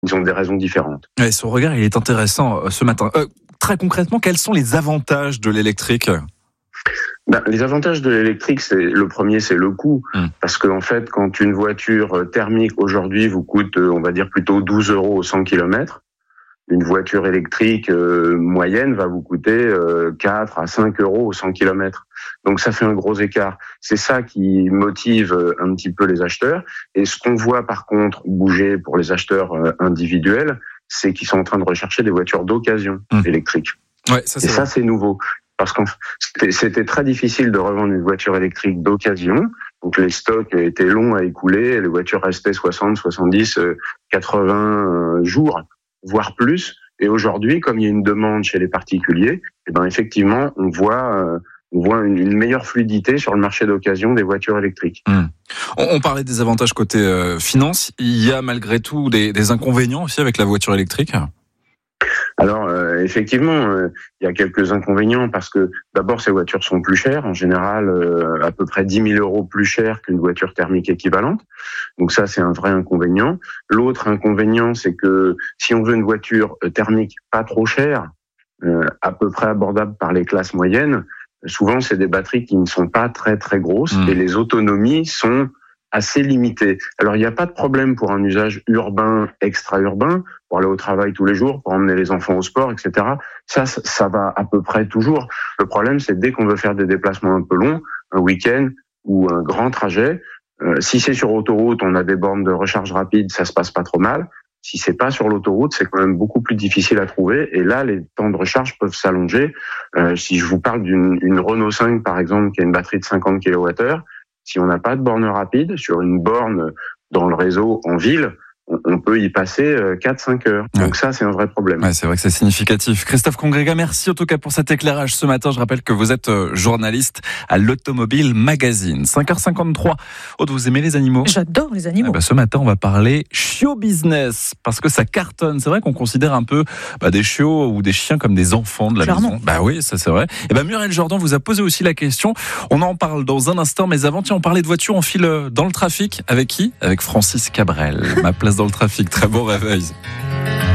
ils ont des raisons différentes. Ouais, son regard, il est intéressant ce matin. Très concrètement, quels sont les avantages de l'électrique ? Les avantages de l'électrique, le premier, c'est le coût. Parce que en fait, quand une voiture thermique aujourd'hui vous coûte, on va dire plutôt 12 € au 100 km, une voiture électrique moyenne va vous coûter 4 à 5 € au 100 km. Donc ça fait un gros écart. C'est ça qui motive un petit peu les acheteurs. Et ce qu'on voit par contre bouger pour les acheteurs individuels, c'est qu'ils sont en train de rechercher des voitures d'occasion électriques. Ouais, ça c'est nouveau. Parce que c'était très difficile de revendre une voiture électrique d'occasion. Donc les stocks étaient longs à écouler, les voitures restaient 60, 70, 80 jours, voire plus. Et aujourd'hui, comme il y a une demande chez les particuliers, effectivement, on voit une meilleure fluidité sur le marché d'occasion des voitures électriques. On parlait des avantages côté finance. Il y a malgré tout des inconvénients aussi avec la voiture électrique ? Alors effectivement, il y a quelques inconvénients parce que d'abord ces voitures sont plus chères, en général à peu près 10 000 € plus chères qu'une voiture thermique équivalente. Donc ça c'est un vrai inconvénient. L'autre inconvénient c'est que si on veut une voiture thermique pas trop chère, à peu près abordable par les classes moyennes, souvent c'est des batteries qui ne sont pas très très grosses et les autonomies sont assez limitées. Alors il n'y a pas de problème pour un usage urbain, extra-urbain, pour aller au travail tous les jours, pour emmener les enfants au sport, etc. Ça va à peu près toujours. Le problème, c'est dès qu'on veut faire des déplacements un peu longs, un week-end ou un grand trajet, si c'est sur autoroute, on a des bornes de recharge rapide, ça se passe pas trop mal. Si c'est pas sur l'autoroute, c'est quand même beaucoup plus difficile à trouver. Et là, les temps de recharge peuvent s'allonger. Si je vous parle d'une Renault 5, par exemple, qui a une batterie de 50 kWh, si on n'a pas de borne rapide, sur une borne dans le réseau en ville, on peut y passer 4-5 heures. Donc ça, c'est un vrai problème. Ouais, c'est vrai que c'est significatif. Christophe Congrega, merci en tout cas pour cet éclairage ce matin. Je rappelle que vous êtes journaliste à l'Automobile Magazine. 5h53. Aude, vous aimez les animaux ? J'adore les animaux. Ce matin, on va parler chiot business parce que ça cartonne. C'est vrai qu'on considère un peu des chiots ou des chiens comme des enfants de la maison. Oui, ça c'est vrai. Et Muriel Jordan vous a posé aussi la question. On en parle dans un instant, mais avant, on parlait de voiture. On file dans le trafic. Avec qui ? Avec Francis Cabrel. Ma place dans le trafic. Très bon réveil.